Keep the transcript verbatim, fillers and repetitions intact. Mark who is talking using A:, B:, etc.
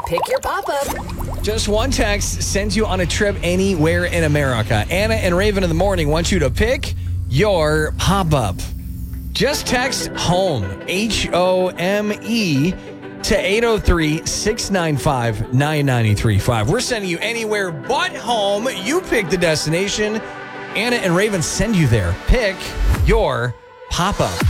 A: Pick your pop-up.
B: Just one text sends you on a trip anywhere in America. Anna and Raven in the morning want you to pick your pop-up. Just text HOME, H O M E, to eight oh three, six nine five, nine nine three five. We're sending you anywhere but home. You pick the destination. Anna and Raven send you there. Pick your pop-up.